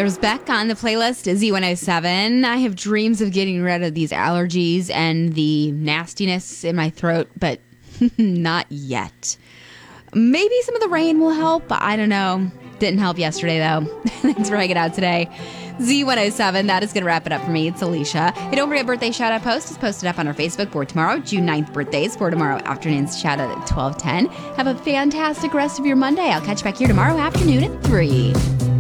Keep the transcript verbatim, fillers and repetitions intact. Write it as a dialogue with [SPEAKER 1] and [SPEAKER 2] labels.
[SPEAKER 1] There's Beck on the playlist, Z one oh seven. I have dreams of getting rid of these allergies and the nastiness in my throat, but not yet. Maybe some of the rain will help. I don't know. Didn't help yesterday, though. Thanks for hanging out today. Z one oh seven, that is going to wrap it up for me. It's Alicia. Hey, don't forget, birthday shout-out post is posted up on our Facebook for tomorrow, June ninth birthdays, for tomorrow afternoon's shout-out at twelve ten. Have a fantastic rest of your Monday. I'll catch you back here tomorrow afternoon at three.